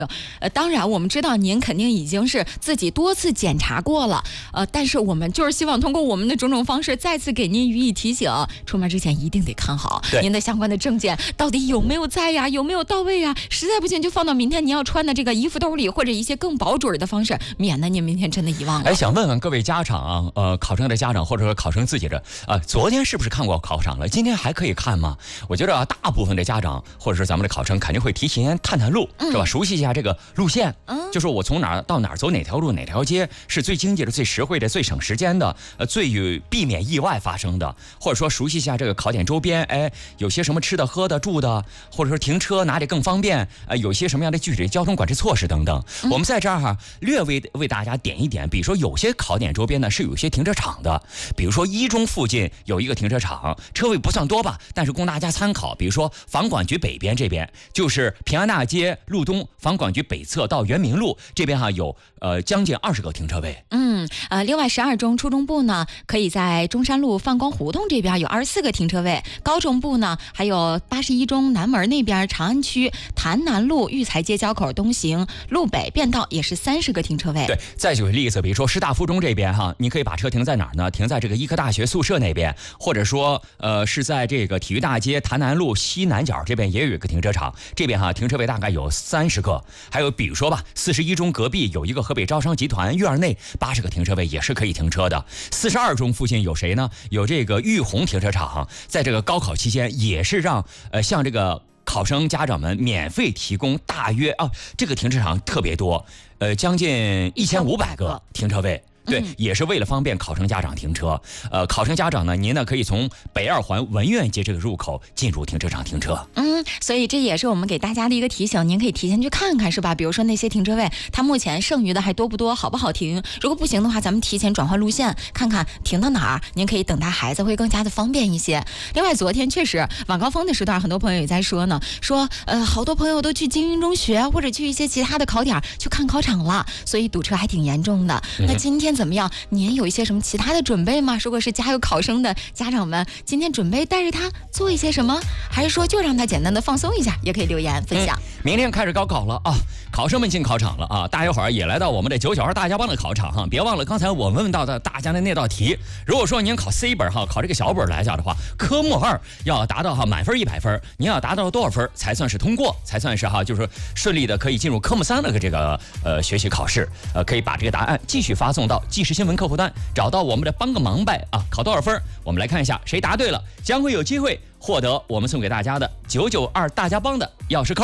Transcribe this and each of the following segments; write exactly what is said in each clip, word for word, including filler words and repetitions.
呃，当然我们知道您肯定已经是自己多次检查过了，呃，但是我们就是希望通过我们的种种方式，再次给您予以提醒，出门之前一定得看好您的相关的证件到底有没有在呀，有没有到位呀，实在不行就放到明天您要穿的这个衣服兜里，或者一些更保准的方式，免得您明天真的遗忘了。 哎，想问问各位家长啊，呃，考生的家长或者说考生自己的，啊、呃，昨天是不是看过考场了？今天还可以看吗？我觉得啊，大部分的家长或者是咱们的考生肯定会提前探探路，嗯、是吧？熟悉一下这个路线，嗯，就是我从哪儿到哪儿走哪条路哪条街是最经济的、最实惠的、最省时间的，呃，最有避免意外发生的，或者说熟悉一下这个考点周边，哎，有些什么吃的、喝的、住的，或者说停车哪里更方便，呃，有些什么样的具体的交通管制措施等等。嗯、我们在这儿哈、啊，略微为大家点一点，比如说有些考点周边呢是有些停车场的，比如说一中附近有一个停车场，车位不算多吧，但是供大家参考。比如说房管局北边这边，就是平安大街路东房管局北侧到圆明路这边哈、啊，有呃将近二十个停车位。 嗯，呃，另外十二中初中部呢，可以在中山路泛光胡同这边有二十四个停车位，高中部呢还有八十一中南门那边长安区潭南路育才街交口东行路北便道也是三十个停车位。 对，再举个例子，比如说师大附中这边哈，你可以把车停在哪儿呢？停在这个医科大学宿舍那边，或者说呃是在这个体育大街潭南路西南角这边也有一个停车场，这边哈停车位大概有三十个。还有比如说吧，四十一中隔壁有一个河北招商集团院内八十个停车位也是可以停车的。四十二中附近有谁呢？有这个玉虹停车场，在这个高考期间也是让呃像这个考生家长们免费提供大约啊，这个停车场特别多，呃，将近一千五百个停车位。对，嗯、也是为了方便考生家长停车。呃，考生家长呢，您呢可以从北二环文苑街这个入口进入停车场停车。 嗯，所以这也是我们给大家的一个提醒，您可以提前去看看，是吧？比如说那些停车位，它目前剩余的还多不多，好不好停？如果不行的话，咱们提前转换路线，看看停到哪儿，您可以等待孩子会更加的方便一些。另外，昨天确实晚高峰的时段，很多朋友也在说呢，说呃，好多朋友都去精英中学或者去一些其他的考点去看考场了，所以堵车还挺严重的。嗯、那今天怎么样？您有一些什么其他的准备吗？如果是家有考生的家长们，今天准备带着他做一些什么，还是说就让他简单的放松一下？也可以留言分享。 嗯、明天开始高考了啊，考生们进考场了啊，大家伙儿也来到我们的九九二大家帮的考场哈，别忘了刚才我问到的大家的那道题。如果说您考 C 本哈，考这个小本来讲的话，科目二要达到哈满分一百分，您要达到多少分才算是通过，才算是哈就是顺利的可以进入科目三的这个呃学习考试，呃可以把这个答案继续发送到即时新闻客户端，找到我们的帮个忙呗啊，考多少分？我们来看一下谁答对了，将会有机会获得我们送给大家的九九二大家帮的钥匙扣。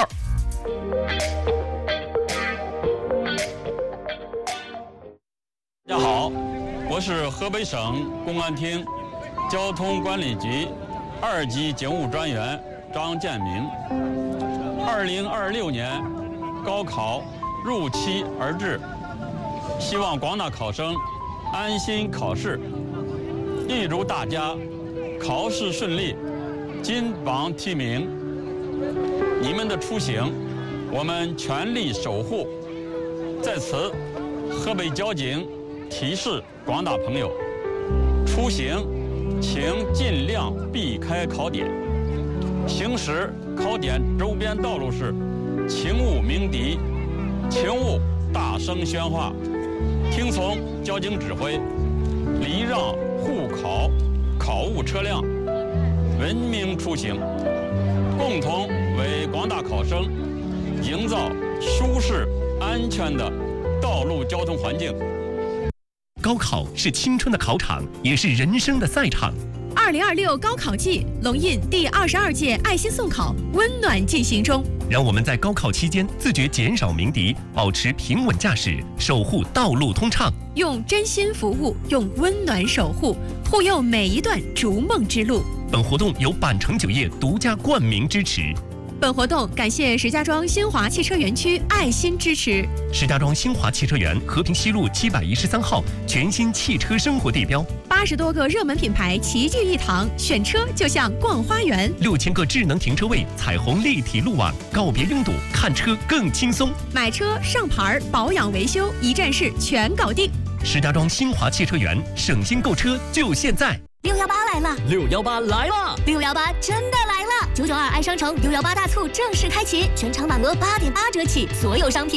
大家好，我是河北省公安厅交通管理局二级警务专员张建明。二零二六年高考如期而至，希望广大考生安心考试，预祝大家考试顺利，金榜题名。你们的出行，我们全力守护。在此，河北交警提示广大朋友，出行请尽量避开考点，行驶考点周边道路时，请勿鸣笛，请勿大声喧哗，听从交警指挥，礼让护考考务车辆，文明出行，共同为广大考生营造舒适安全的道路交通环境。 高考是青春的考场，也是人生的赛场。 二零二六高考季，龙印第二十二届爱心送考温暖进行中。 让我们在高考期间自觉减少鸣笛，保持平稳驾驶，守护道路通畅。 用真心服务，用温暖守护，护佑每一段逐梦之路。 本活动由百城酒业独家冠名支持。 本活动感谢石家庄新华汽车园区爱心支持。 石家庄新华汽车园和平西路七百一十三号全新汽车生活地标， 八十多个热门品牌齐聚一堂，选车就像逛花园。 六千个智能停车位，彩虹立体路网，告别拥堵，看车更轻松。 买车、上牌、保养、维修，一站式全搞定。 石家庄新华汽车园，省心购车就现在。 六幺八来了， 六幺八来了， 六幺八真的来了！九九二爱商城六幺八大促正式开启，全场满额八点八折起，所有商品